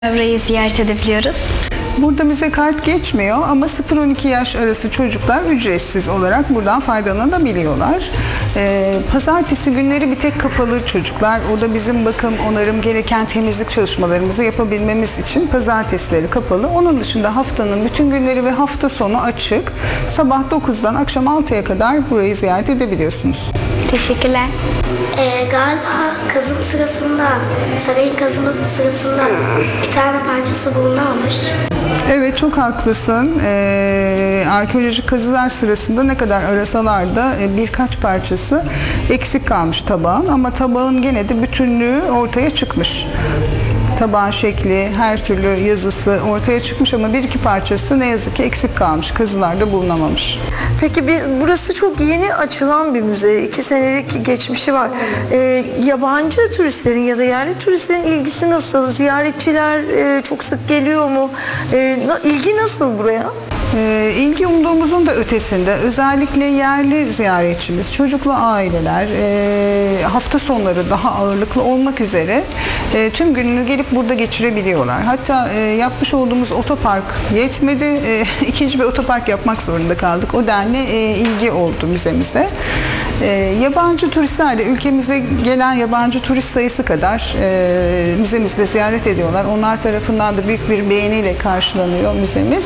Burayı ziyaret edebiliyoruz. Burada bize kart geçmiyor ama 0-12 yaş arası çocuklar ücretsiz olarak buradan faydalanabiliyorlar. Pazartesi günleri bir tek kapalı çocuklar. O da bizim bakım, onarım gereken temizlik çalışmalarımızı yapabilmemiz için pazartesileri kapalı. Onun dışında haftanın bütün günleri ve hafta sonu açık. Sabah 9'dan akşam 6'ya kadar burayı ziyaret edebiliyorsunuz. Teşekkürler. Galiba kazım sırasında, sarayın kazıması sırasında bir tane parçası bulunamamış. Evet, çok haklısın. Arkeolojik kazılar sırasında ne kadar arasalar da birkaç parçası eksik kalmış tabağın ama tabağın gene de bütünlüğü ortaya çıkmış. Tabağın şekli, her türlü yazısı ortaya çıkmış ama bir iki parçası ne yazık ki eksik kalmış. Kazılarda bulunamamış. Peki burası çok yeni açılan bir müze. 2 senelik geçmişi var. Yabancı turistlerin ya da yerli turistlerin ilgisi nasıl? Ziyaretçiler çok sık geliyor mu? İlgi nasıl buraya? İlgi umduğumuzun da ötesinde. Özellikle yerli ziyaretçimiz, çocuklu aileler, hafta sonları daha ağırlıklı olmak üzere tüm gününü gelip burada geçirebiliyorlar. Hatta yapmış olduğumuz otopark yetmedi. İkinci bir otopark yapmak zorunda kaldık. O denli ilgi oldu müzemize. Yabancı turistlerle ülkemize gelen yabancı turist sayısı kadar müzemizde ziyaret ediyorlar. Onlar tarafından da büyük bir beğeniyle karşılanıyor müzemiz.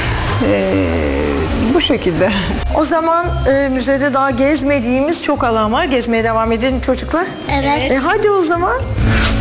Bu şekilde. O zaman müzede daha gezmediğimiz çok alan var. Gezmeye devam edelim çocuklar. Evet. Hadi o zaman.